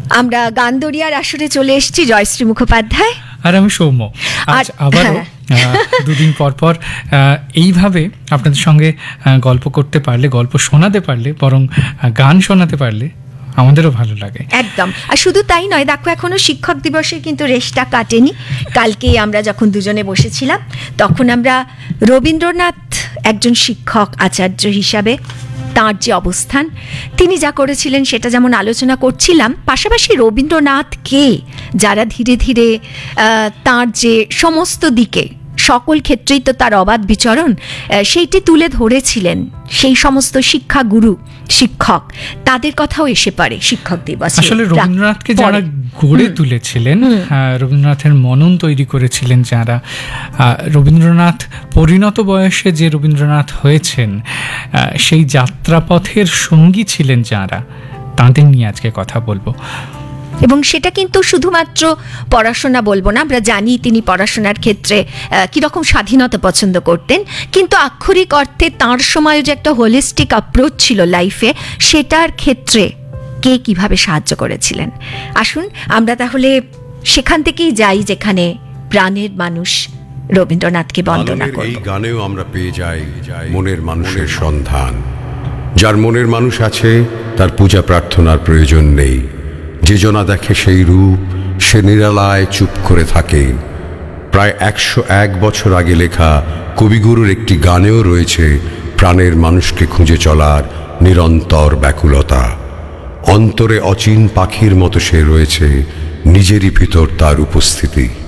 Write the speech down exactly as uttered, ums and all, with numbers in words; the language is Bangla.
আমরা গানদরিয়ার আসরে চলে এসেছি, জয়শ্রী মুখোপাধ্যায় আর আমি সৌম্য। আজ আবারও দুদিন পর পর এইভাবে আপনাদের সঙ্গে গল্প করতে পারলে, গল্প শোনাতে পারলে, বরং গান শোনাতে পারলে আমাদেরও ভালো লাগে। একদম। আর শুধু তাই নয়, দেখো এখনো শিক্ষক দিবসের কিন্তু রেশটা কাটেনি। কালকে আমরা যখন দুজনে বসেছিলাম তখন আমরা রবীন্দ্রনাথ একজন শিক্ষক আচার্য হিসাবে তাঁর যে অবস্থান, তিনি যা করেছিলেন সেটা যেমন আলোচনা করছিলাম, পাশাপাশি রবীন্দ্রনাথকে যারা ধীরে ধীরে তাঁর যে সমস্ত দিকে, সকল ক্ষেত্রেই তো তার অবাধ বিচরণ, সেইটি তুলে ধরেছিলেন, সেই সমস্ত শিক্ষাগুরু শিক্ষক, তাদের কথাও এসে পারে শিক্ষক দিবসে। আসলে রবীন্দ্রনাথকে যারা গড়ে তুলেছিলেন, রবীন্দ্রনাথের মনন তৈরি করেছিলেন যারা, রবীন্দ্রনাথ পরিণত বয়সে যে রবীন্দ্রনাথ হয়েছেন, সেই যাত্রাপথের সঙ্গী ছিলেন যারা, তাদের নিয়ে আজকে কথা বলবো। এবং সেটা কিন্তু শুধুমাত্র পড়াশোনা বলবো না, আমরা জানি তিনি পড়াশোনার ক্ষেত্রে কীরকম স্বাধীনতা পছন্দ করতেন, কিন্তু আক্ষরিক অর্থে তাঁর সময় যে একটা হোলিস্টিক অ্যাপ্রোচ ছিল লাইফে, সেটার ক্ষেত্রে কে কিভাবে সাহায্য করেছিলেন। আসুন আমরা তাহলে সেখান থেকেই যাই যেখানে প্রাণের মানুষ রবীন্দ্রনাথকে বন্দনা করব। এই গানেও আমরা পেয়ে যাই মনের মানুষের সন্ধান। যার মনের মানুষ আছে তার পূজা প্রার্থনার প্রয়োজন নেই। যে জনা দেখে সেই রূপ, সে নিরালায় চুপ করে থাকে। প্রায় একশো এক বছর আগে লেখা কবিগুরুর একটি গানেও রয়েছে প্রাণের মানুষকে খুঁজে চলার নিরন্তর ব্যাকুলতা। অন্তরে অচিন পাখির মতো সে রয়েছে, নিজেরই ভিতর তার উপস্থিতি।